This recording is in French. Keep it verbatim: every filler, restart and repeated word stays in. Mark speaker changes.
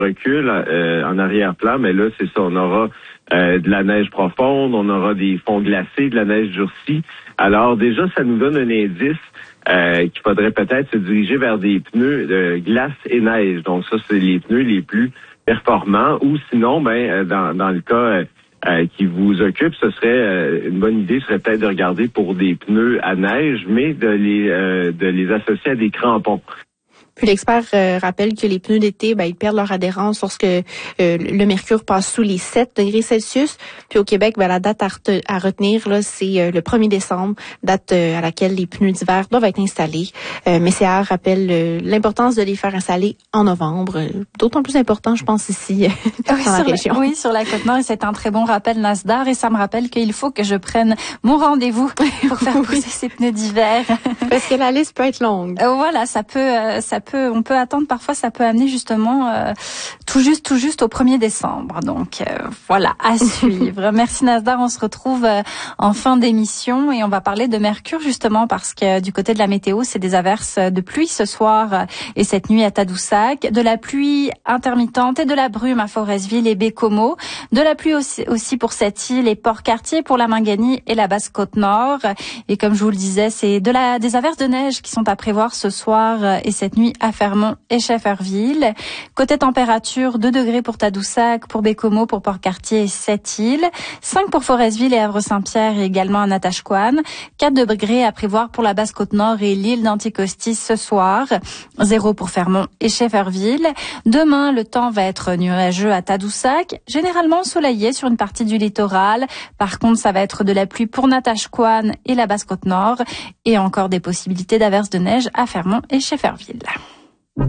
Speaker 1: recul euh, en arrière-plan, mais là, c'est ça, on aura euh, de la neige profonde, on aura des fonds glacés, de la neige durcie. Alors déjà, ça nous donne un indice euh, qu'il faudrait peut-être se diriger vers des pneus de glace et neige. Donc ça, c'est les pneus les plus performants. Ou sinon, ben dans, dans le cas euh, euh, qui vous occupe, ce serait euh, une bonne idée serait peut-être de regarder pour des pneus à neige, mais de les euh, de les associer à des crampons.
Speaker 2: Puis l'expert euh, rappelle que les pneus d'été, ben, ils perdent leur adhérence lorsque euh, le mercure passe sous les sept degrés Celsius. Puis au Québec, ben, la date à, rete- à retenir, là, c'est euh, le premier décembre, date euh, à laquelle les pneus d'hiver doivent être installés. Euh, Messier rappelle euh, l'importance de les faire installer en novembre. Euh, d'autant plus important, je pense, ici, dans
Speaker 3: oui,
Speaker 2: la
Speaker 3: sur
Speaker 2: région.
Speaker 3: La, oui, sur la Côte-Nord, et c'est un très bon rappel, Nasdar, et ça me rappelle qu'il faut que je prenne mon rendez-vous pour faire pousser oui. ces pneus d'hiver.
Speaker 2: Parce que la liste peut être longue.
Speaker 3: Euh, voilà, ça peut, euh, ça peut, on peut attendre parfois, ça peut amener justement euh, tout juste, tout juste au premier décembre. Donc euh, voilà, à suivre. Merci Nasdar, on se retrouve euh, en fin d'émission et on va parler de mercure justement parce que euh, du côté de la météo, c'est des averses de pluie ce soir euh, et cette nuit à Tadoussac, de la pluie intermittente et de la brume à Forestville et Baie-Comeau, de la pluie aussi, aussi pour cette île et Port-Cartier, pour la Mangani et la Basse-Côte-Nord. Et comme je vous le disais, c'est de la des averses de neige qui sont à prévoir ce soir euh, et cette nuit à Fermont et Shefferville. Côté température, deux degrés pour Tadoussac, pour Baie-Comeau, pour Port-Cartier et Sept-Îles, cinq pour Forestville et Havre-Saint-Pierre et également à Natashquan, quatre degrés à prévoir pour la Basse-Côte-Nord et l'île d'Anticosti ce soir, zéro pour Fermont et Shefferville. Demain, le temps va être nuageux à Tadoussac, généralement ensoleillé sur une partie du littoral. Par contre, ça va être de la pluie pour Natashquan et la Basse-Côte-Nord et encore des possibilités d'averses de neige à Fermont et Shefferville.